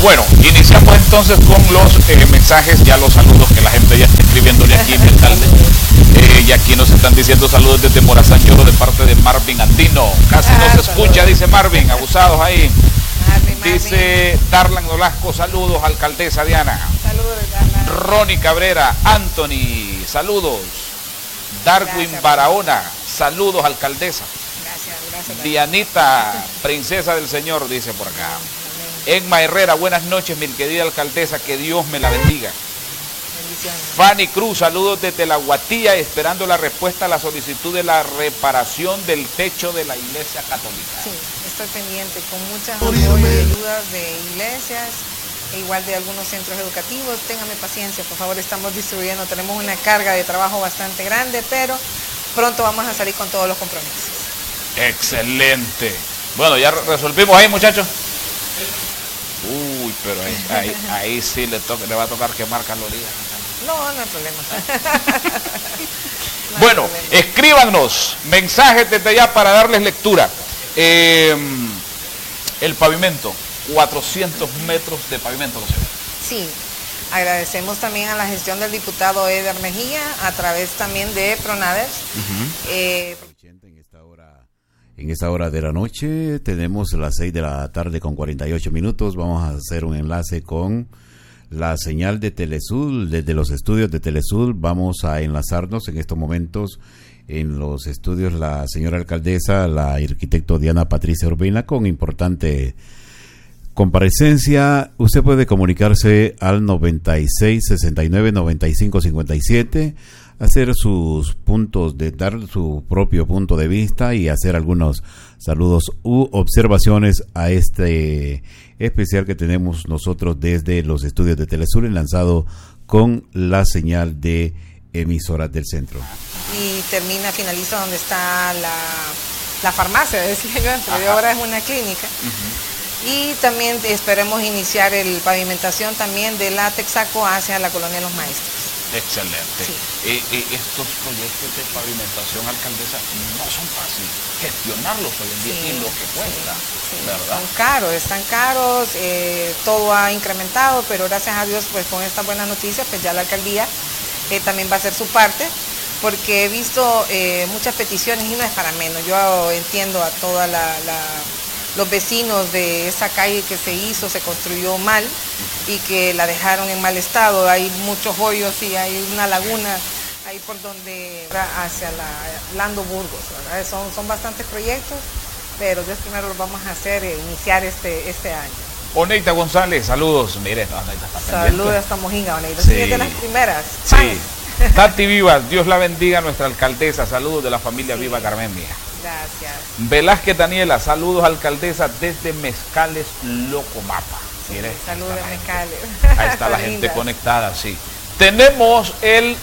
Bueno, iniciamos entonces con los mensajes, ya los saludos que la gente ya está escribiéndole aquí, mi alcalde. Y aquí nos están diciendo saludos desde Morazán Lloro de parte de Marvin Andino. Casi no se escucha, dice Marvin, abusados ahí. Dice Darlan Nolasco, saludos, alcaldesa Diana. Saludos, Darlan. Ronnie Cabrera, Anthony, saludos. Darwin Barahona, saludos, alcaldesa. Gracias. Dianita, princesa del Señor, dice por acá. Emma Herrera, buenas noches, mi querida alcaldesa, que Dios me la bendiga. Bendiciones. Fanny Cruz, saludos desde La Guatilla, esperando la respuesta a la solicitud de la reparación del techo de la Iglesia Católica. Sí, estoy pendiente, con muchas apoyos y ayudas de iglesias, e igual de algunos centros educativos. Téngame paciencia, por favor, estamos distribuyendo, tenemos una carga de trabajo bastante grande, pero pronto vamos a salir con todos los compromisos. Excelente. Bueno, ya resolvimos ahí, muchachos. Uy, pero ahí sí le va a tocar quemar calorías. No hay problema. Bueno, escríbanos mensajes desde ya para darles lectura. El pavimento, 400 metros de pavimento, ¿no sé? Sí, agradecemos también a la gestión del diputado Eder Mejía, a través también de Pronades. En esta hora de la noche tenemos las 6 de la tarde con 48 minutos. Vamos a hacer un enlace con la señal de Telesur, desde los estudios de Telesur. Vamos a enlazarnos en estos momentos en los estudios la señora alcaldesa, la arquitecto Diana Patricia Urbina, con importante comparecencia. Usted puede comunicarse al 96 69 95 57, hacer sus puntos, dar su propio punto de vista y hacer algunos saludos u observaciones a este especial que tenemos nosotros desde los estudios de Telesur, lanzado con la señal de emisoras del centro. Y finaliza donde está la farmacia, decía yo antes, de ahora es una clínica. Y también esperemos iniciar el pavimentación también de la Texaco hacia la Colonia Los Maestros. Excelente. Sí. Estos proyectos de pavimentación, alcaldesa, no son fáciles gestionarlos hoy en día, y lo que cuesta, ¿verdad? Están caros, todo ha incrementado, pero gracias a Dios, pues con esta buena noticia, pues ya la alcaldía también va a hacer su parte, porque he visto muchas peticiones y no es para menos. Yo entiendo a toda los vecinos de esa calle que se construyó mal y que la dejaron en mal estado. Hay muchos hoyos y hay una laguna ahí por donde hacia la Lando Burgos, ¿verdad? Son bastantes proyectos, pero Dios primero los vamos a hacer iniciar este año. Oneida González, saludos. Mire, Oneida está pendiente. Saludos hasta Mojica, Oneida. Sí. Es de las primeras. Sí. Tati Vivas, Dios la bendiga a nuestra alcaldesa. Saludos de la familia Viva Carmen Mía. Gracias. Velázquez Daniela, saludos alcaldesa desde Mezcales Locomapa. Mire, saludos de Mezcales. Ahí está la gente conectada, sí. Tenemos el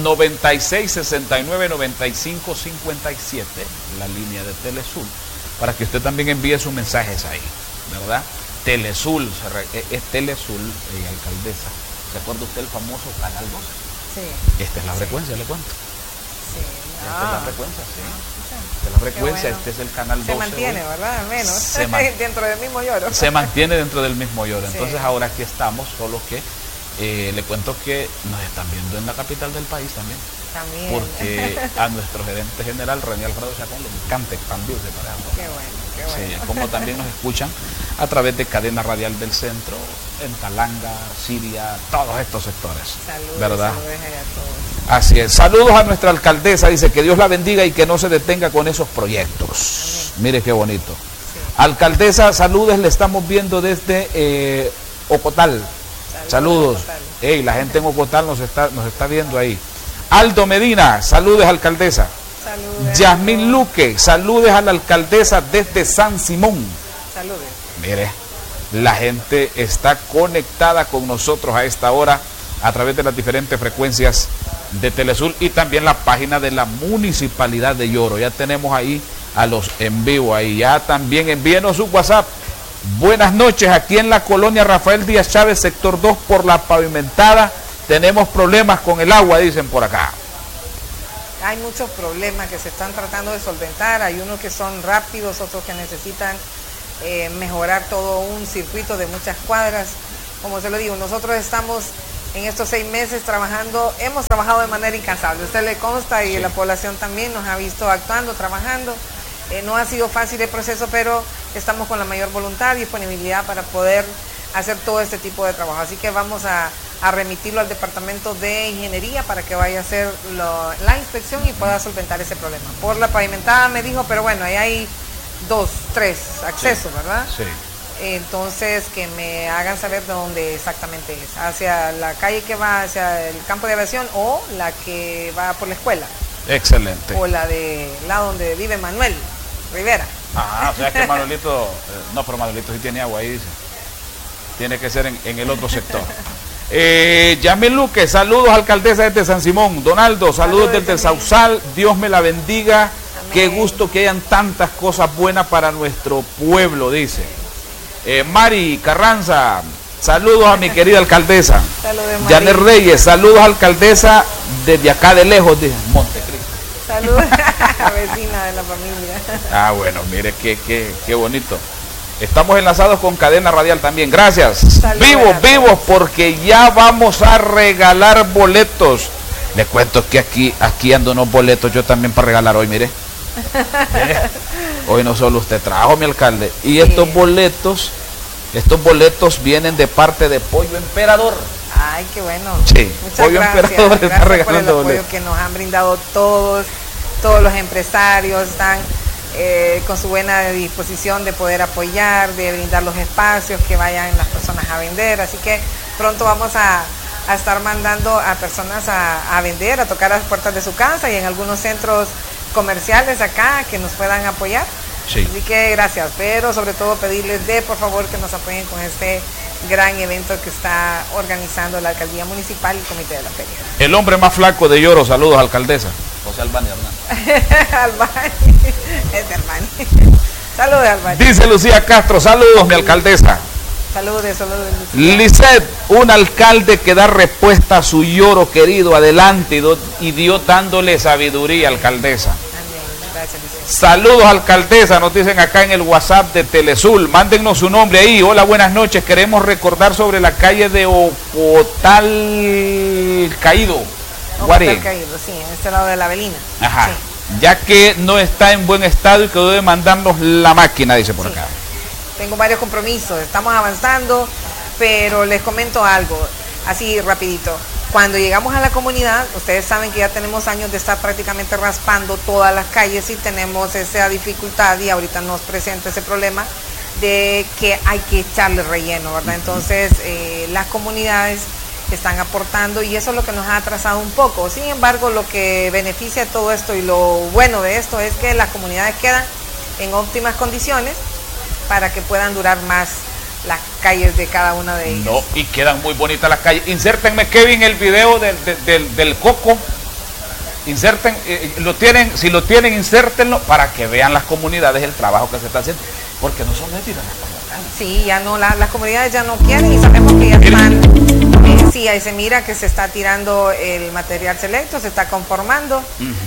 96 69 95 57, la línea de Telesur, para que usted también envíe sus mensajes ahí, ¿verdad? Telesur, es Telesur, alcaldesa. ¿Se acuerda usted el famoso Canal 12? Sí. Esta es la frecuencia, le cuento. Sí. Esta es la frecuencia, sí. Esta es la frecuencia, bueno. Este es el canal 12. Se mantiene, hoy, ¿verdad? Al menos. Dentro del mismo lloro. Se mantiene dentro del mismo lloro. Entonces sí. Ahora aquí estamos, solo que le cuento que nos están viendo en la capital del país también. También. Porque a nuestro gerente general, René Alfredo Chacón, le encanta expandirse para allá. Qué bueno. Sí, como también nos escuchan a través de Cadena Radial del Centro, en Talanga, Siria, todos estos sectores. Saludos, ¿verdad? Saludos a todos. Así es. Saludos a nuestra alcaldesa, dice que Dios la bendiga y que no se detenga con esos proyectos. Amén. Mire qué bonito. Sí. Alcaldesa, saludos, le estamos viendo desde Ocotal. Saludos. Hey, la gente en Ocotal nos está viendo ahí. Aldo Medina, saludos, alcaldesa. Saludos. Yasmín Luque, saludos a la alcaldesa desde San Simón. Saludos. Mire, la gente está conectada con nosotros a esta hora a través de las diferentes frecuencias de Telesur y también la página de la Municipalidad de Lloro. Ya tenemos ahí a los en vivo ahí. Ya también envíenos su WhatsApp. Buenas noches, aquí en la colonia Rafael Díaz Chávez, sector 2, por la pavimentada. Tenemos problemas con el agua, dicen por acá. Hay muchos problemas que se están tratando de solventar. Hay unos que son rápidos, otros que necesitan mejorar todo un circuito de muchas cuadras. como se lo digo, nosotros estamos en estos 6 meses trabajando, hemos trabajado de manera incansable, a usted le consta y la población también nos ha visto actuando, trabajando. No ha sido fácil el proceso, pero estamos con la mayor voluntad y disponibilidad para poder hacer todo este tipo de trabajo. Así que vamos a remitirlo al departamento de ingeniería para que vaya a hacer la inspección y pueda solventar ese problema. Por la pavimentada me dijo, pero bueno, ahí hay 2, 3 accesos, ¿verdad? Sí. Entonces que me hagan saber de dónde exactamente es, hacia la calle que va hacia el campo de aviación o la que va por la escuela. Excelente. O la de la donde vive Manuel Rivera. Ah, o sea que Manuelito, no, pero Manuelito sí tiene agua ahí, dice. Tiene que ser en el otro sector. Yamil Luque, saludos alcaldesa desde San Simón. Donaldo, saludos desde Sausal, Dios me la bendiga. Amén. Qué gusto que hayan tantas cosas buenas para nuestro pueblo, dice. Mari Carranza, saludos a mi querida alcaldesa. Saludos, Janet Reyes, saludos alcaldesa desde acá de lejos, dice Montecristo. Saludos a vecina de la familia. Ah, bueno, mire qué bonito. Estamos enlazados con Cadena Radial también. Gracias. Saludos, vivos, porque ya vamos a regalar boletos. Le cuento que aquí ando unos boletos yo también para regalar hoy, mire. Hoy no solo usted trajo, mi alcalde. Y estos boletos vienen de parte de Pollo Emperador. Ay, qué bueno. Sí, muchas Pollo gracias. Emperador está regalando por el apoyo boletos que nos han brindado todos los empresarios. Están con su buena disposición de poder apoyar, de brindar los espacios que vayan las personas a vender. Así que pronto vamos a estar mandando a personas a vender, a tocar las puertas de su casa y en algunos centros comerciales acá que nos puedan apoyar. Sí. Así que gracias, pero sobre todo pedirles por favor que nos apoyen con este gran evento que está organizando la Alcaldía Municipal y el Comité de la Feria. El hombre más flaco de Lloro, saludos alcaldesa. José Albani Hernández. Albani, es de Albani. Saludos, Albani. Dice Lucía Castro, saludos mi alcaldesa. Saludos. Lisset, un alcalde que da respuesta a su lloro querido, adelante, y Dios dándole sabiduría, alcaldesa. Amén. Gracias, Lisset. Saludos, alcaldesa, nos dicen acá en el WhatsApp de Telesul, mándennos su nombre ahí. Hola, buenas noches, queremos recordar sobre la calle de Ocotal Caído. Ocotal Caído, sí, en este lado de la Avelina. Ajá, sí. Ya que no está en buen estado y que debe mandarnos la máquina, dice por acá. Tengo varios compromisos, estamos avanzando, pero les comento algo, así rapidito. Cuando llegamos a la comunidad, ustedes saben que ya tenemos años de estar prácticamente raspando todas las calles y tenemos esa dificultad y ahorita nos presenta ese problema de que hay que echarle relleno, ¿verdad? Entonces, las comunidades están aportando y eso es lo que nos ha atrasado un poco. Sin embargo, lo que beneficia de todo esto y lo bueno de esto es que las comunidades quedan en óptimas condiciones para que puedan durar más las calles de cada una de ellas. No, y quedan muy bonitas las calles. Insértenme, Kevin, el video del coco. Inserten, si lo tienen, insértenlo para que vean las comunidades el trabajo que se está haciendo. Porque no son metidas las comunidades. Sí, ya no, las comunidades ya no quieren y sabemos que ya están. Sí, ahí se mira que se está tirando el material selecto, se está conformando.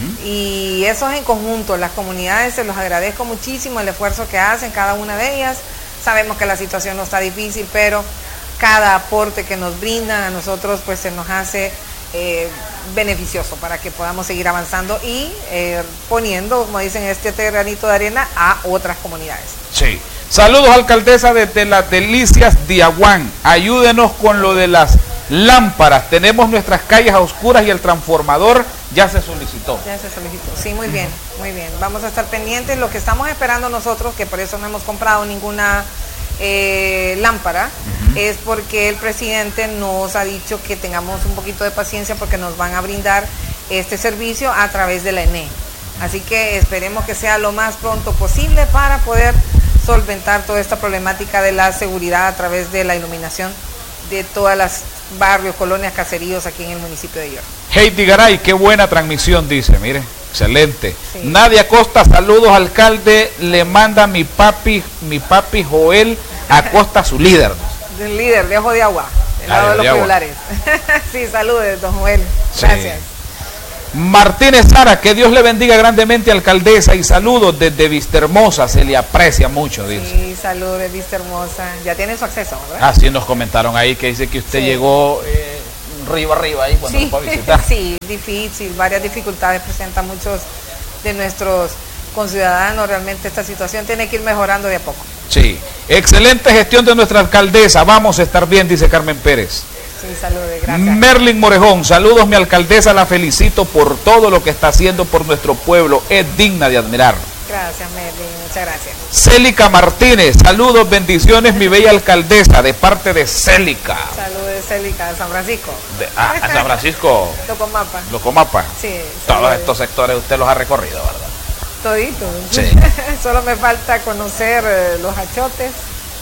Y eso es en conjunto. Las comunidades, se los agradezco muchísimo el esfuerzo que hacen cada una de ellas. Sabemos que la situación no está difícil, pero cada aporte que nos brindan a nosotros pues se nos hace beneficioso para que podamos seguir avanzando y poniendo, como dicen, este granito de arena a otras comunidades. Sí. Saludos, alcaldesa, desde las Delicias de Aguán. Ayúdenos con lo de las lámparas. Tenemos nuestras calles a oscuras y el transformador ya se solicitó. Ya se solicitó. Sí, muy bien, muy bien. Vamos a estar pendientes. Lo que estamos esperando nosotros, que por eso no hemos comprado ninguna lámpara, es porque el presidente nos ha dicho que tengamos un poquito de paciencia porque nos van a brindar este servicio a través de la ENE. Así que esperemos que sea lo más pronto posible para poder solventar toda esta problemática de la seguridad a través de la iluminación de todas las barrios, colonias, caseríos aquí en el municipio de York. Heidi Garay, qué buena transmisión, dice, mire, excelente. Sí. Nadia Costa, saludos, alcalde, le manda mi papi Joel Acosta, su líder. El líder de Ojo de Agua, del lado de los Populares. Sí, saludos, don Joel, gracias. Sí. Martínez Sara, que Dios le bendiga grandemente, alcaldesa, y saludos desde Vistahermosa, se le aprecia mucho, dice. Sí, saludos de Vistahermosa, ya tiene su acceso, ¿verdad? Ah, sí, nos comentaron ahí que dice que usted llegó río arriba ahí cuando nos fue a visitar. Sí, difícil, varias dificultades presentan muchos de nuestros conciudadanos. Realmente esta situación tiene que ir mejorando de a poco. Sí, excelente gestión de nuestra alcaldesa, vamos a estar bien, dice Carmen Pérez. Sí, saludos, gracias. Merlin Morejón, saludos mi alcaldesa, la felicito por todo lo que está haciendo por nuestro pueblo, es digna de admirar. Gracias, Merlin, muchas gracias. Célica Martínez, saludos, bendiciones mi bella alcaldesa, de parte de Célica. Saludos de Célica, de San Francisco. A San Francisco. Locomapa. Locomapa. Sí. Todos estos sectores usted los ha recorrido, ¿verdad? Todito. Sí. Solo me falta conocer los achotes.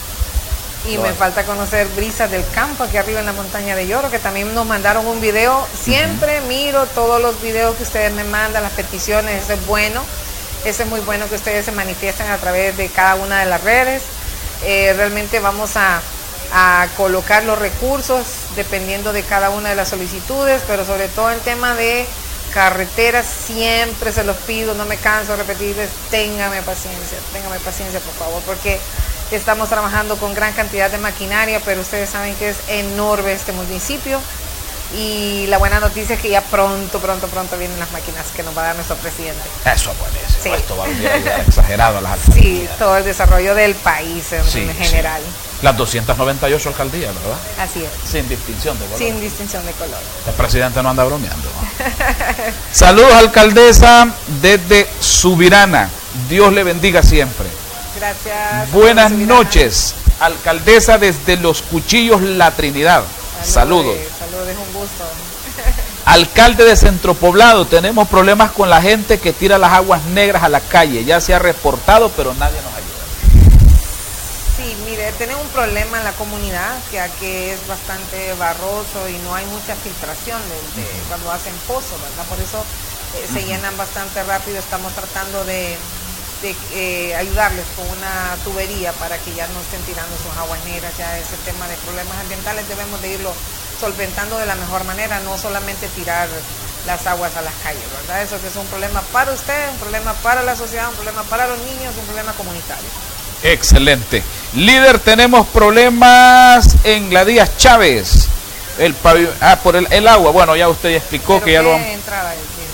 Y me falta conocer Brisas del Campo, aquí arriba en la montaña de Lloro, que también nos mandaron un video. Siempre miro todos los videos que ustedes me mandan, las peticiones, eso es bueno. Eso es muy bueno que ustedes se manifiesten a través de cada una de las redes. Realmente vamos a colocar los recursos dependiendo de cada una de las solicitudes, pero sobre todo el tema de carreteras siempre se los pido, no me canso de repetirles, téngame paciencia por favor, porque estamos trabajando con gran cantidad de maquinaria, pero ustedes saben que es enorme este municipio. Y la buena noticia es que ya pronto vienen las máquinas que nos va a dar nuestro presidente. Eso es buenísimo. Sí. Esto va a ayudar exagerado a las alcaldías. Sí, todo el desarrollo del país en general. Sí. Las 298 alcaldías, ¿verdad? Así es. Sin distinción de color. Sin distinción de color. El presidente no anda bromeando. Saludos, alcaldesa, desde Subirana. Dios le bendiga siempre. Gracias. Buenas noches, alcaldesa desde Los Cuchillos, La Trinidad. Saludos. Saludos, es un gusto. Alcalde de Centro Poblado, tenemos problemas con la gente que tira las aguas negras a la calle. Ya se ha reportado, pero nadie nos ayuda. Sí, mire, tenemos un problema en la comunidad, que aquí es bastante barroso y no hay mucha filtración de cuando hacen pozos, ¿verdad? Por eso se llenan bastante rápido. Estamos tratando de ayudarles con una tubería para que ya no estén tirando sus aguas negras. Ya ese tema de problemas ambientales debemos de irlo solventando de la mejor manera, no solamente tirar las aguas a las calles, ¿verdad? Eso que es un problema para usted, un problema para la sociedad, un problema para los niños, un problema comunitario. Excelente. Líder, tenemos problemas en la Díaz Chávez. Por el agua. Bueno, ya usted explicó. ¿pero que ya lo entrada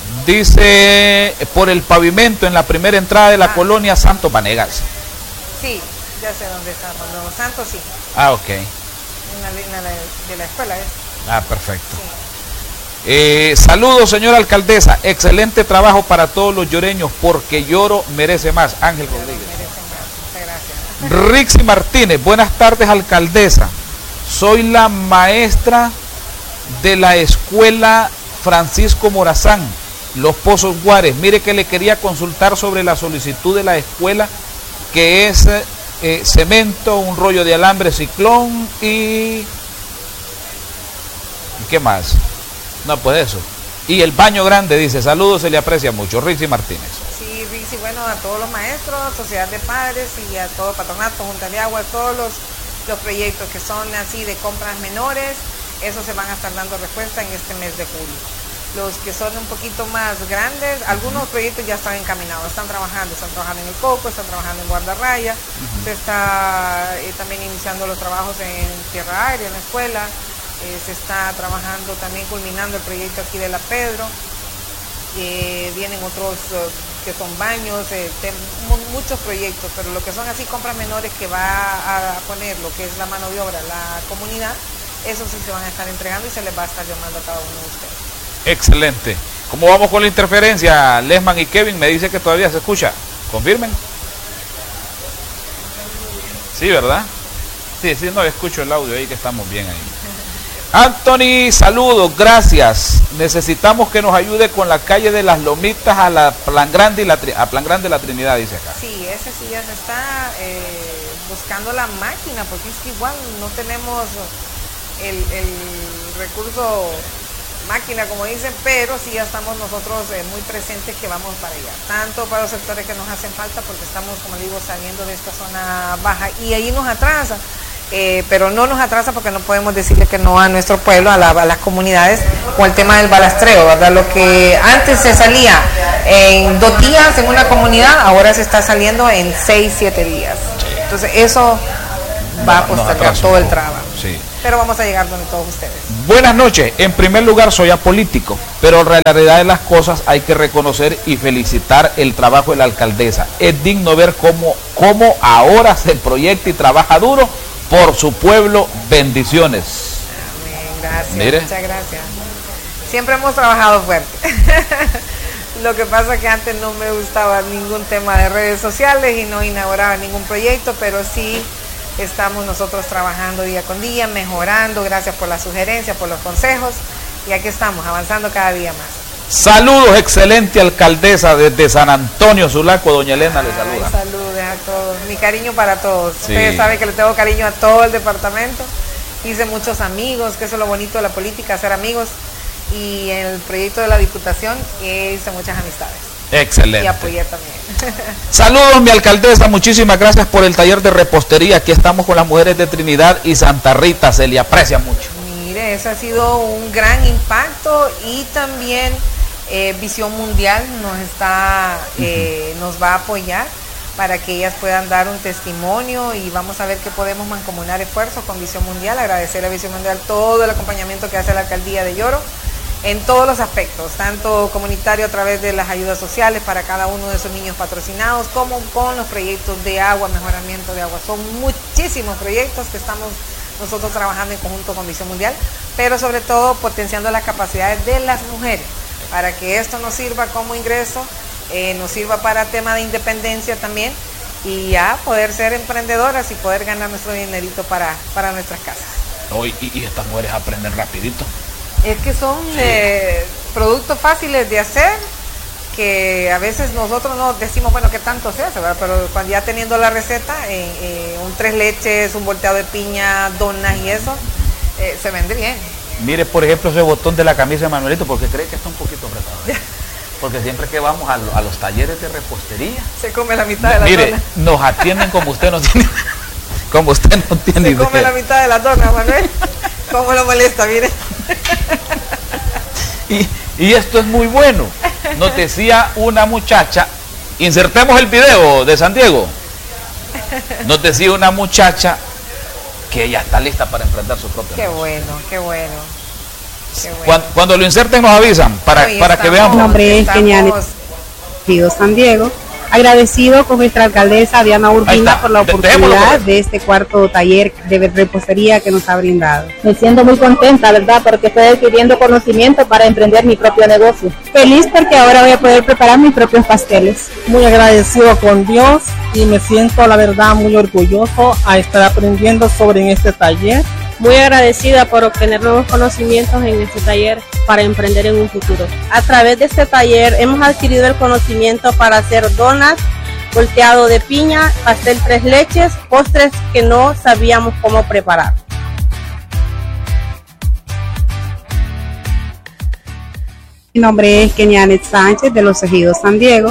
dice por el pavimento en la primera entrada de la colonia Santos Vanegas. Sí, ya sé dónde está. Los Santos, sí. Ah, ok. En la línea de la escuela es. Ah, perfecto. Sí. Saludos, señora alcaldesa. Excelente trabajo para todos los lloreños, porque Lloro merece más. Ángel Rodríguez. Merece más. Muchas gracias. Rixi Martínez, buenas tardes, alcaldesa. Soy la maestra de la escuela Francisco Morazán, Los Pozos Guares. Mire que le quería consultar sobre la solicitud de la escuela, que es cemento, un rollo de alambre ciclón y ¿qué más? No, pues eso. Y el baño grande, dice. Saludos, se le aprecia mucho. Rixi Martínez. Sí, Rixi, bueno, a todos los maestros, sociedad de padres y a todo patronato, junta de agua, todos los proyectos que son así de compras menores, esos se van a estar dando respuesta en este mes de julio. Los que son un poquito más grandes, algunos proyectos ya están encaminados, están trabajando en el Coco, están trabajando en Guardarraya, se está también iniciando los trabajos en Tierra Aérea, en la escuela, se está trabajando también, culminando el proyecto aquí de La Pedro, vienen otros que son baños, muchos proyectos, pero lo que son así compras menores que va a poner lo que es la mano de obra, la comunidad, esos sí se van a estar entregando y se les va a estar llamando a cada uno de ustedes. Excelente. ¿Cómo vamos con la interferencia? Lesman y Kevin me dice que todavía se escucha. ¿Confirmen? Sí, ¿verdad? Sí, no, escucho el audio ahí, que estamos bien ahí. Anthony, saludos, gracias. Necesitamos que nos ayude con la calle de las Lomitas a la Plan Grande y a Plan Grande la Trinidad, dice acá. Sí, ese sí ya se está buscando la máquina, porque es que igual no tenemos el recurso máquina, como dicen, pero sí ya estamos nosotros muy presentes que vamos para allá, tanto para los sectores que nos hacen falta, porque estamos, como digo, saliendo de esta zona baja y ahí nos atrasa pero no nos atrasa porque no podemos decirle que no a nuestro pueblo, a las comunidades, con el tema del balastreo, ¿verdad? Lo que antes se salía en 2 días en una comunidad, ahora se está saliendo en 6, 7 días. Entonces eso va a postergar todo el trabajo. Sí. Pero vamos a llegar donde todos ustedes. Buenas noches. En primer lugar, soy apolítico, pero en la realidad de las cosas hay que reconocer y felicitar el trabajo de la alcaldesa. Es digno ver cómo ahora se proyecta y trabaja duro por su pueblo. Bendiciones. Amén. Gracias. Mire. Muchas gracias. Siempre hemos trabajado fuerte. Lo que pasa es que antes no me gustaba ningún tema de redes sociales y no inauguraba ningún proyecto, pero sí estamos nosotros trabajando día con día, mejorando. Gracias por las sugerencias, por los consejos, y aquí estamos avanzando cada día más. Saludos, excelente alcaldesa desde San Antonio Sulaco. Doña Elena le saluda. Saludos a todos, mi cariño para todos. Sí. Ustedes saben que le tengo cariño a todo el departamento. Hice muchos amigos, que eso es lo bonito de la política, hacer amigos, y en el proyecto de la Diputación hice muchas amistades. Excelente. Y apoyé también. Saludos, mi alcaldesa, muchísimas gracias por el taller de repostería. Aquí estamos con las mujeres de Trinidad y Santa Rita, se le aprecia mucho. Mire, eso ha sido un gran impacto, y también Visión Mundial nos va a apoyar para que ellas puedan dar un testimonio, y vamos a ver que podemos mancomunar esfuerzos con Visión Mundial. Agradecer a Visión Mundial todo el acompañamiento que hace la alcaldía de Yoro en todos los aspectos, tanto comunitario a través de las ayudas sociales para cada uno de esos niños patrocinados, como con los proyectos de agua, mejoramiento de agua. Son muchísimos proyectos que estamos nosotros trabajando en conjunto con Visión Mundial, pero sobre todo potenciando las capacidades de las mujeres, para que esto nos sirva como ingreso, nos sirva para tema de independencia también, y ya poder ser emprendedoras y poder ganar nuestro dinerito para nuestras casas. Y estas mujeres aprenden rapidito. Es que son productos fáciles de hacer, que a veces nosotros no decimos, bueno, qué tanto se hace, ¿verdad? Pero cuando ya teniendo la receta, un 3 leches, un volteado de piña, donas y eso, se vende bien. Mire, por ejemplo, ese botón de la camisa de Manuelito, porque cree que está un poquito apretado. Porque siempre que vamos a los talleres de repostería, se come la mitad de la dona. Mire, nos atienden como usted no tiene, como usted no tiene idea. Se come la mitad de la dona, Manuel. ¿Cómo lo molesta? Mire. Y esto es muy bueno. Nos decía una muchacha, insertemos el video de San Diego. Nos decía una muchacha que ella está lista para emprender su propio negocio. Qué bueno. Cuando lo inserten nos avisan para que veamos. Mi nombre es Keniane San Diego. Agradecido con nuestra alcaldesa Diana Urbina por la oportunidad de este cuarto taller de repostería que nos ha brindado. Me siento muy contenta, ¿verdad? Porque estoy adquiriendo conocimiento para emprender mi propio negocio. Feliz porque ahora voy a poder preparar mis propios pasteles. Muy agradecido con Dios, y me siento, la verdad, muy orgulloso a estar aprendiendo sobre este taller. Muy agradecida por obtener nuevos conocimientos en este taller para emprender en un futuro. A través de este taller hemos adquirido el conocimiento para hacer donas, volteado de piña, pastel 3 leches, postres que no sabíamos cómo preparar. Mi nombre es Keniane Sánchez de los Ejidos San Diego.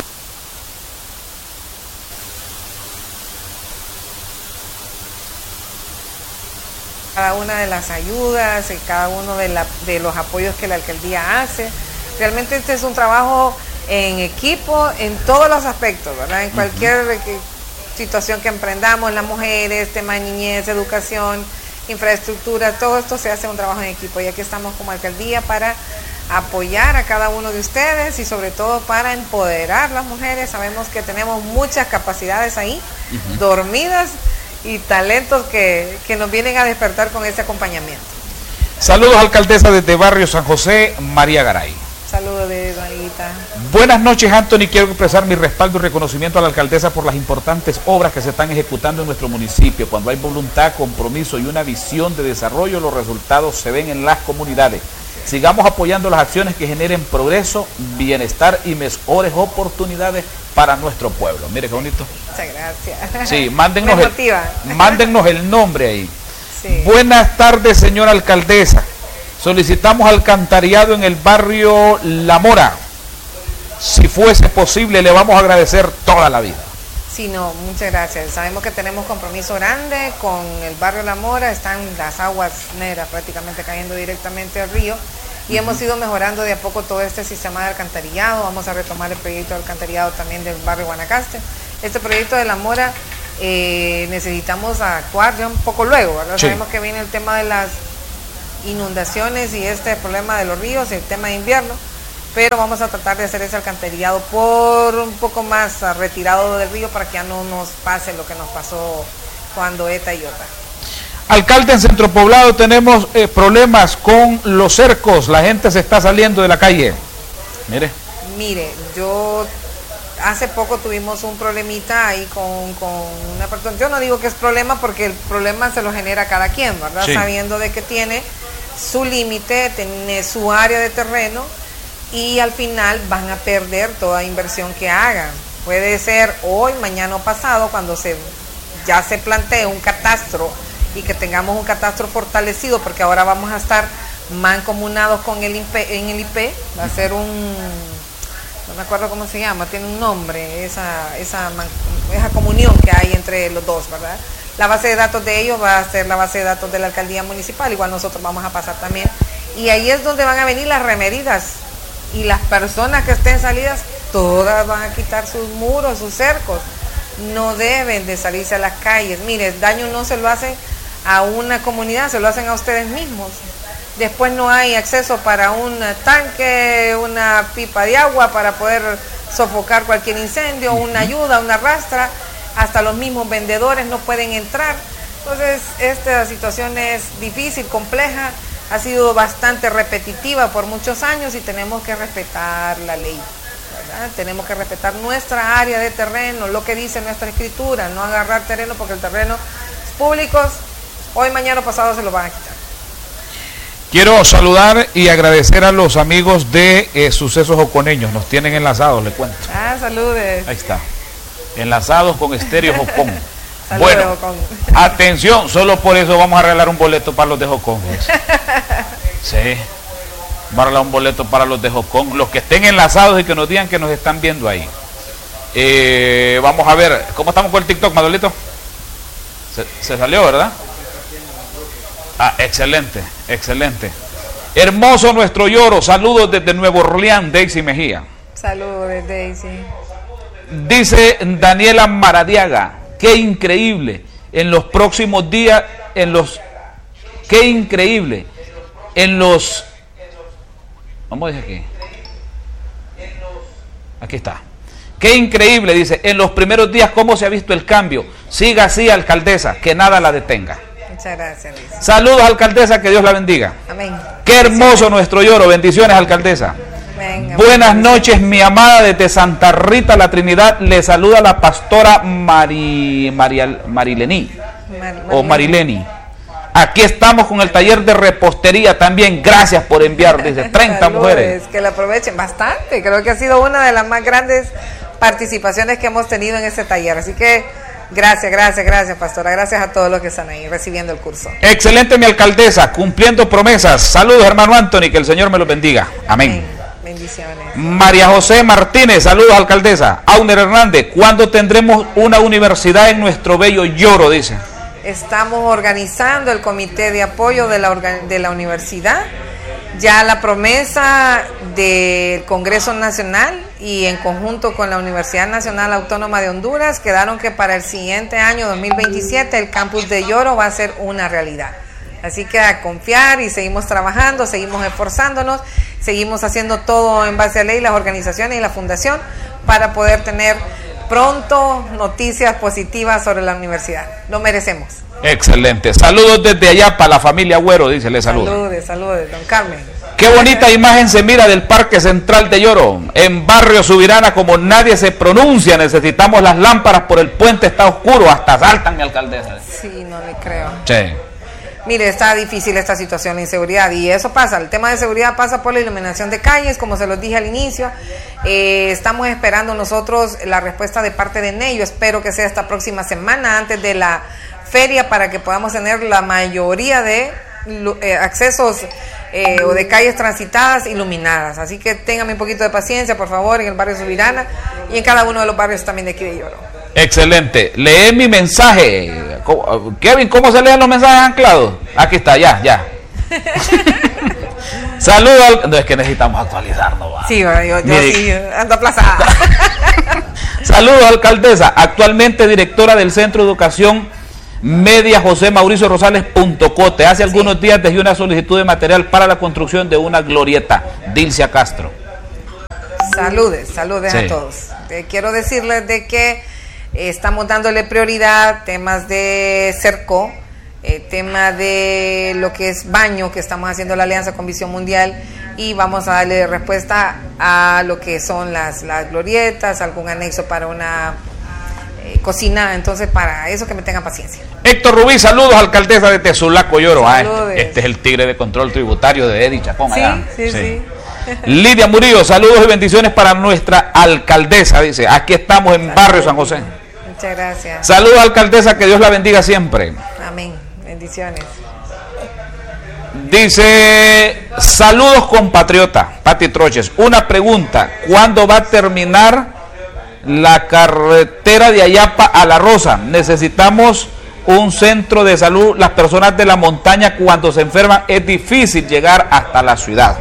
Cada una de las ayudas y cada uno de los apoyos que la alcaldía hace. Realmente este es un trabajo en equipo en todos los aspectos, ¿verdad? En cualquier situación que emprendamos, las mujeres, tema de niñez, educación, infraestructura, todo esto se hace un trabajo en equipo, y aquí estamos como alcaldía para apoyar a cada uno de ustedes, y sobre todo para empoderar a las mujeres. Sabemos que tenemos muchas capacidades ahí, dormidas, y talentos que nos vienen a despertar con ese acompañamiento. Saludos, alcaldesa, desde Barrio San José, María Garay. Saludos de Marita. Buenas noches, Anthony. Quiero expresar mi respaldo y reconocimiento a la alcaldesa por las importantes obras que se están ejecutando en nuestro municipio. Cuando hay voluntad, compromiso y una visión de desarrollo, los resultados se ven en las comunidades. Sigamos apoyando las acciones que generen progreso, bienestar y mejores oportunidades para nuestro pueblo. Mire qué bonito. Muchas gracias. Sí, mándennos el nombre ahí. Sí. Buenas tardes, señora alcaldesa. Solicitamos alcantarillado en el barrio La Mora. Si fuese posible, le vamos a agradecer toda la vida. Sí, no, muchas gracias. Sabemos que tenemos compromiso grande con el barrio La Mora, están las aguas negras prácticamente cayendo directamente al río y hemos ido mejorando de a poco todo este sistema de alcantarillado. Vamos a retomar el proyecto de alcantarillado también del barrio Guanacaste. Este proyecto de La Mora necesitamos actuar ya un poco luego, ¿verdad? Sí. Sabemos que viene el tema de las inundaciones y este problema de los ríos, el tema de invierno, pero vamos a tratar de hacer ese alcantarillado por un poco más retirado del río para que ya no nos pase lo que nos pasó cuando ETA y OTA. Alcalde, en Centro Poblado tenemos problemas con los cercos, la gente se está saliendo de la calle. Mire, yo hace poco tuvimos un problemita ahí con una persona. Yo no digo que es problema porque el problema se lo genera cada quien, ¿verdad? Sí. Sabiendo de que tiene su límite, tiene su área de terreno y al final van a perder toda inversión que hagan. Puede ser hoy, mañana o pasado, cuando ya se plantee un catastro y que tengamos un catastro fortalecido, porque ahora vamos a estar mancomunados con el IP, en el IP, va a ser no me acuerdo cómo se llama, tiene un nombre, esa comunión que hay entre los dos, ¿verdad? La base de datos de ellos va a ser la base de datos de la alcaldía municipal, igual nosotros vamos a pasar también, y ahí es donde van a venir las remedidas, y las personas que estén salidas, todas van a quitar sus muros, sus cercos, no deben de salirse a las calles. Mire, el daño no se lo hacen a una comunidad, se lo hacen a ustedes mismos. Después no hay acceso para un tanque, una pipa de agua para poder sofocar cualquier incendio, una ayuda, una rastra, hasta los mismos vendedores no pueden entrar. Entonces, esta situación es difícil, compleja, ha sido bastante repetitiva por muchos años y tenemos que respetar la ley, ¿verdad? Tenemos que respetar nuestra área de terreno, lo que dice nuestra escritura, no agarrar terreno porque el terreno es público, hoy, mañana o pasado se lo van a quitar. Quiero saludar y agradecer a los amigos de Sucesos Joconeños. Nos tienen enlazados, le cuento. Saludes. Ahí está. Enlazados con Estéreo Jocón. Bueno, Jocón. Atención, solo por eso vamos a regalar un boleto para los de Jocón. Sí. Vamos a regalar un boleto para los de Jocón. Los que estén enlazados y que nos digan que nos están viendo ahí. Vamos a ver, ¿cómo estamos con el TikTok, Madolito? Se salió, ¿verdad? Excelente, excelente. Hermoso nuestro lloro. Saludos desde Nuevo Orleans, Daisy Mejía. Saludos, Daisy. Dice Daniela Maradiaga, qué increíble. En los próximos días, qué increíble. Vamos a decir aquí. Aquí está. Qué increíble, dice. En los primeros días, ¿cómo se ha visto el cambio? Siga así, alcaldesa, que nada la detenga. Muchas gracias, Luis. Saludos, alcaldesa, que Dios la bendiga. Amén. Qué hermoso nuestro lloro. Bendiciones, alcaldesa. Venga, buenas noches, mi amada, desde Santa Rita, la Trinidad. Le saluda la pastora Marileni. Aquí estamos con el taller de repostería también. Gracias por enviar, dice, 30 Saludos, mujeres. Que la aprovechen bastante. Creo que ha sido una de las más grandes participaciones que hemos tenido en este taller. Así que gracias, pastora. Gracias a todos los que están ahí recibiendo el curso. Excelente, mi alcaldesa, cumpliendo promesas. Saludos, hermano Anthony, que el Señor me los bendiga. Amén. Bendiciones. María José Martínez, saludos, alcaldesa. Auner Hernández, ¿cuándo tendremos una universidad en nuestro bello Lloro? Dice. Estamos organizando el comité de apoyo de la universidad. Ya la promesa del Congreso Nacional y en conjunto con la Universidad Nacional Autónoma de Honduras quedaron que para el siguiente año 2027 el campus de Lloro va a ser una realidad. Así que a confiar y seguimos trabajando, seguimos esforzándonos, seguimos haciendo todo en base a ley, las organizaciones y la fundación para poder tener pronto noticias positivas sobre la universidad. Lo merecemos. Excelente. Saludos desde allá para la familia Güero, dice, le saludo. Saludos, don Carmen. Qué bonita imagen se mira del Parque Central de Lloro. En Barrio Subirana, como nadie se pronuncia, necesitamos las lámparas por el puente, está oscuro, hasta saltan, mi alcaldesa. Sí, no le creo. Sí. Mire, está difícil esta situación, la inseguridad, y eso pasa, el tema de seguridad pasa por la iluminación de calles, como se los dije al inicio. Estamos esperando nosotros la respuesta de parte de NEI, yo espero que sea esta próxima semana, antes de la feria, para que podamos tener la mayoría de accesos o de calles transitadas iluminadas. Así que ténganme un poquito de paciencia, por favor, en el barrio Subirana y en cada uno de los barrios también de aquí de Lloro. Excelente. Lee mi mensaje. Kevin, ¿cómo se leen los mensajes anclados? Aquí está, ya. Saludos. No, es que necesitamos actualizarnos. ¿Va? Sí, yo sí ando aplazada. Saludos, alcaldesa. Actualmente directora del Centro de Educación Media José Mauricio Rosales Puntocote. Hace algunos días dejé una solicitud de material para la construcción de una glorieta. Dilcia Castro. Saludes a todos. Quiero decirles de que estamos dándole prioridad temas de cerco, tema de lo que es baño, que estamos haciendo la alianza con Visión Mundial, y vamos a darle respuesta a lo que son las glorietas, algún anexo para una cocina. Entonces, para eso, que me tengan paciencia. Héctor Rubí, saludos, alcaldesa de Tezulaco, Lloro. Este es el tigre de control tributario de Eddie Chacón. Sí. Lidia Murillo, saludos y bendiciones para nuestra alcaldesa, dice. Aquí estamos en Barrio San José. Muchas gracias. Saludos, alcaldesa, que Dios la bendiga siempre. Amén. Bendiciones. Dice, saludos compatriota, Pati Troches. Una pregunta, ¿cuándo va a terminar la carretera de Ayapa a La Rosa? Necesitamos un centro de salud. Las personas de la montaña, cuando se enferman, es difícil llegar hasta la ciudad.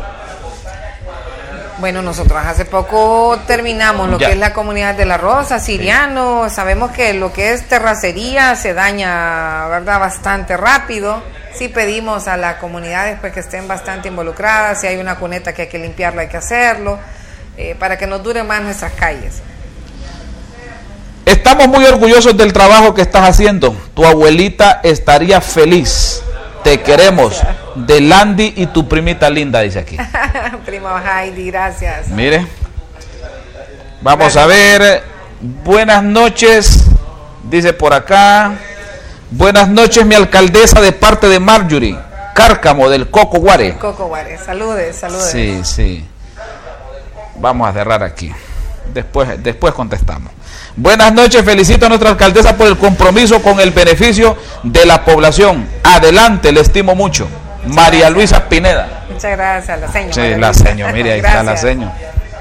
Bueno, nosotros hace poco terminamos lo que es la comunidad de La Rosa, Siriano. Sabemos que lo que es terracería se daña, ¿verdad?, bastante rápido. Sí pedimos a las comunidades pues que estén bastante involucradas. Si hay una cuneta que hay que limpiarla, hay que hacerlo, para que nos duren más nuestras calles. Estamos muy orgullosos del trabajo que estás haciendo. Tu abuelita estaría feliz. Te queremos. De Landy y tu primita linda, dice aquí. Prima Heidi, gracias. Mire. Vamos a ver. Buenas noches. Dice por acá. Buenas noches, mi alcaldesa, de parte de Marjorie Cárcamo, del Coco Guare. Coco Guare, saludes. Sí. Vamos a cerrar aquí. Después contestamos. Buenas noches, felicito a nuestra alcaldesa por el compromiso con el beneficio de la población. Adelante, le estimo mucho. María Luisa Pineda. Muchas gracias, la señora. Sí, la señora, mire, ahí está la señora.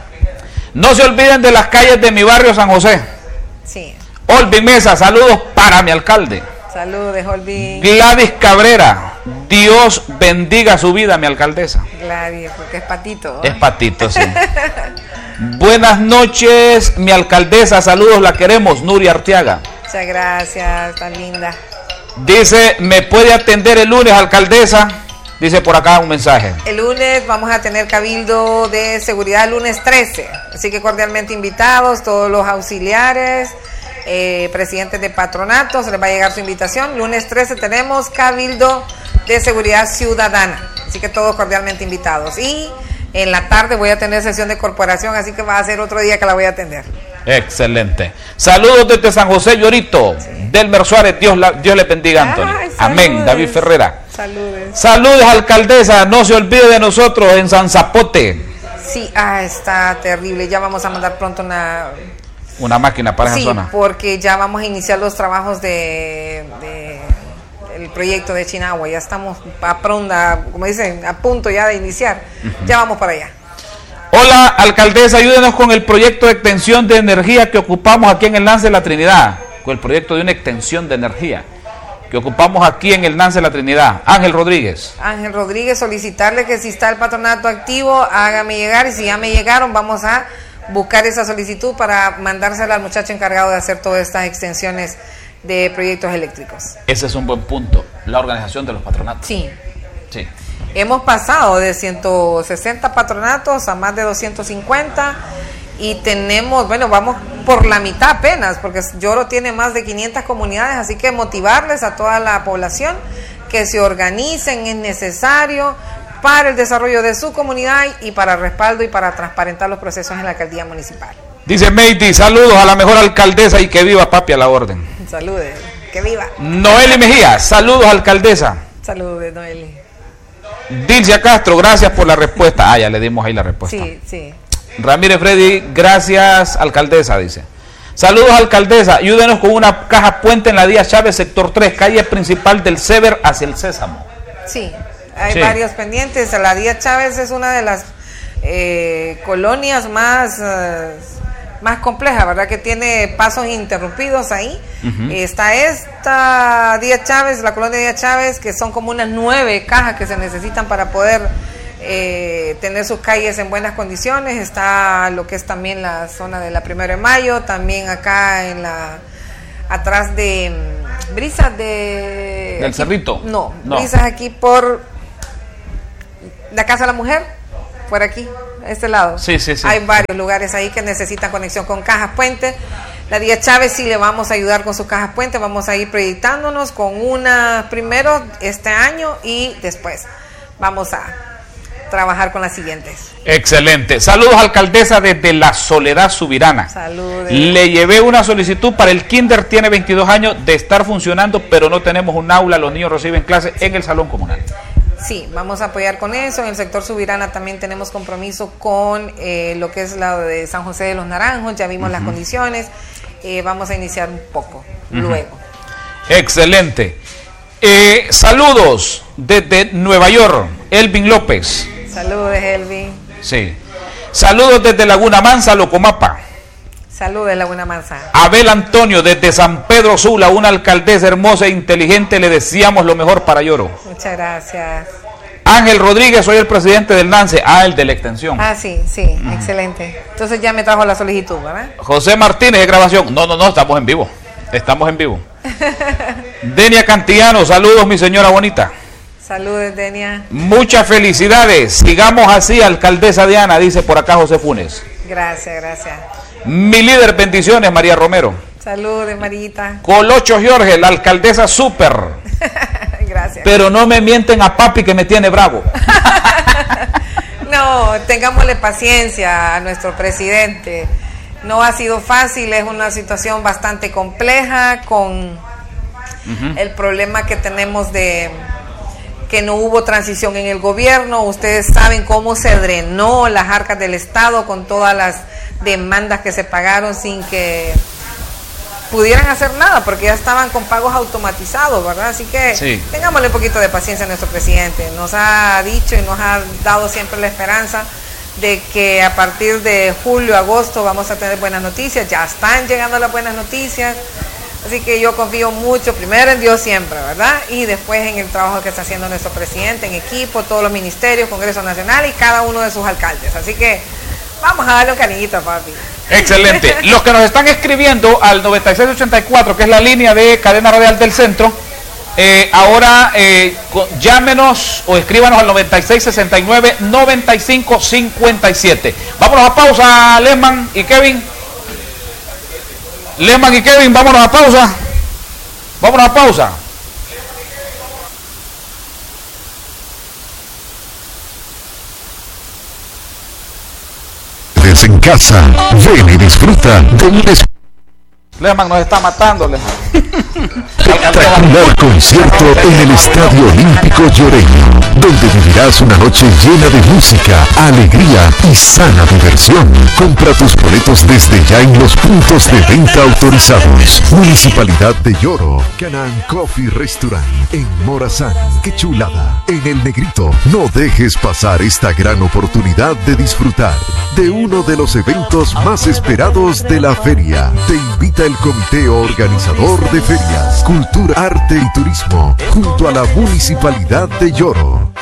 No se olviden de las calles de mi barrio San José. Sí. Olvin Mesa, saludos para mi alcalde. Saludos, Olvin. Gladys Cabrera, Dios bendiga su vida, mi alcaldesa. Gladys, porque es patito. Es patito, sí. Buenas noches, mi alcaldesa, saludos, la queremos, Nuria Arteaga. Muchas gracias, tan linda. Dice, ¿me puede atender el lunes, alcaldesa? Dice por acá un mensaje. El lunes vamos a tener cabildo de seguridad, lunes 13. Así que cordialmente invitados, todos los auxiliares, presidentes de patronatos, les va a llegar su invitación. Lunes 13 tenemos cabildo de seguridad ciudadana. Así que todos cordialmente invitados. Y en la tarde voy a tener sesión de corporación, así que va a ser otro día que la voy a atender. Excelente. Saludos desde San José, Llorito. Sí. Delmer Suárez, Dios le bendiga, Antonio. Amén. David Ferrera. Saludos, alcaldesa. No se olvide de nosotros en San Zapote. Sí, está terrible. Ya vamos a mandar pronto una máquina para esa zona. Sí, porque ya vamos a iniciar los trabajos el proyecto de Chinagua. Ya estamos como dicen, a punto ya de iniciar. Ya vamos para allá. Hola, alcaldesa, ayúdenos con el proyecto de extensión de energía que ocupamos aquí en el Nance de la Trinidad. Con el proyecto de una extensión de energía que ocupamos aquí en el Nance de la Trinidad. Ángel Rodríguez, solicitarle que si está el patronato activo, hágame llegar, y si ya me llegaron, vamos a buscar esa solicitud para mandársela al muchacho encargado de hacer todas estas extensiones de proyectos eléctricos. Ese es un buen punto, la organización de los patronatos. Sí. Hemos pasado de 160 patronatos a más de 250 y tenemos, vamos por la mitad apenas, porque Lloro tiene más de 500 comunidades, así que motivarles a toda la población que se organicen, es necesario para el desarrollo de su comunidad y para respaldo y para transparentar los procesos en la alcaldía municipal. Dice Meiti, saludos a la mejor alcaldesa y que viva papi a la orden. Saludos, que viva. Noeli Mejía, saludos alcaldesa. Saludos, Noeli. Dilcia Castro, gracias por la respuesta. Ya le dimos ahí la respuesta. Sí. Ramírez Freddy, gracias alcaldesa, dice. Saludos alcaldesa, ayúdenos con una caja puente en la Díaz Chávez, sector 3, calle principal del Sever hacia el Sésamo. Sí, hay varios pendientes. La Díaz Chávez es una de las colonias más más compleja, ¿verdad? Que tiene pasos interrumpidos ahí. Está esta Díaz Chávez, la colonia Díaz Chávez, que son como unas 9 cajas que se necesitan para poder tener sus calles en buenas condiciones. Está lo que es también la zona de la 1 de Mayo, también acá en atrás de Brisas del aquí, Cerrito. No, Brisas aquí por la Casa de la Mujer, por aquí, a este lado. Sí. Hay varios lugares ahí que necesitan conexión con cajas puente. La Díaz Chávez sí le vamos a ayudar con sus cajas puente, vamos a ir proyectándonos con una primero este año y después vamos a trabajar con las siguientes. Excelente. Saludos, alcaldesa, desde La Soledad Subirana. Saludos. Le llevé una solicitud para el kinder, tiene 22 años de estar funcionando, pero no tenemos un aula, los niños reciben clases en el salón comunal. Sí, vamos a apoyar con eso. En el sector Subirana también tenemos compromiso con lo que es la de San José de los Naranjos, ya vimos las condiciones, vamos a iniciar un poco luego. Excelente. Saludos desde Nueva York, Elvin López. Saludos, Elvin. Sí. Saludos desde Laguna Mansa, Locomapa. Saludos, Laguna Mansa. Abel Antonio desde San Pedro Sula, una alcaldesa hermosa e inteligente, le deseamos lo mejor para Yoro. Muchas gracias. Ángel Rodríguez, soy el presidente del NANCE, el de la extensión. Sí, excelente. Entonces ya me trajo la solicitud, ¿verdad? José Martínez de grabación. No, estamos en vivo. Denia Cantillano, saludos mi señora bonita. Saludos, Denia. Muchas felicidades. Sigamos así, alcaldesa Diana, dice por acá José Funes. Gracias. Mi líder, bendiciones, María Romero. Saludos, Marita. Colocho Jorge, la alcaldesa súper. Gracias. Pero no me mienten a papi que me tiene bravo. No, tengámosle paciencia a nuestro presidente. No ha sido fácil, es una situación bastante compleja con el problema que tenemos de que no hubo transición en el gobierno. Ustedes saben cómo se drenó las arcas del Estado con todas las demandas que se pagaron sin que pudieran hacer nada, porque ya estaban con pagos automatizados, ¿verdad? Así que tengámosle un poquito de paciencia a nuestro presidente. Nos ha dicho y nos ha dado siempre la esperanza de que a partir de julio, agosto vamos a tener buenas noticias. Ya están llegando las buenas noticias. Así que yo confío mucho, primero en Dios siempre, ¿verdad? Y después en el trabajo que está haciendo nuestro presidente, en equipo, todos los ministerios, Congreso Nacional y cada uno de sus alcaldes. Así que vamos a darle un cariñito, papi. Excelente. Los que nos están escribiendo al 9684, que es la línea de Cadena Radial del Centro, ahora llámenos o escríbanos al 9669-9557. Vámonos a pausa, Lesman y Kevin. Vámonos a pausa. Desde en casa, ven y disfruta de un Lesman nos está matando, espectacular concierto en el Estadio Olímpico Lloreño, donde vivirás una noche llena de música, alegría y sana diversión. Compra tus boletos desde ya en los puntos de venta autorizados. Municipalidad de Yoro, Canaan Coffee Restaurant, en Morazán. ¡Qué chulada! En El Negrito, no dejes pasar esta gran oportunidad de disfrutar de uno de los eventos más esperados de la feria. Te invita el comité organizador de ferias, cultura, arte y turismo, junto a la Municipalidad de Yoro.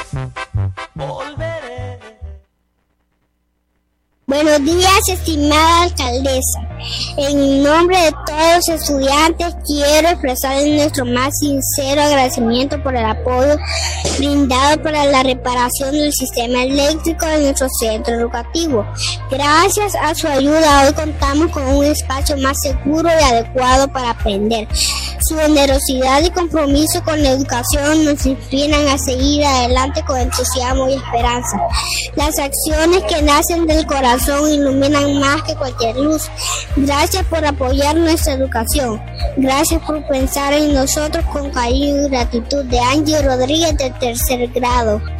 Buenos días, estimada alcaldesa. En nombre de todos los estudiantes quiero expresarles nuestro más sincero agradecimiento por el apoyo brindado para la reparación del sistema eléctrico de nuestro centro educativo. Gracias a su ayuda hoy contamos con un espacio más seguro y adecuado para aprender. Su generosidad y compromiso con la educación nos inspiran a seguir adelante con entusiasmo y esperanza. Las acciones que nacen del corazón iluminan más que cualquier luz. Gracias por apoyar nuestra educación. Gracias por pensar en nosotros con cariño y gratitud, de Angie Rodríguez, de 3er grado.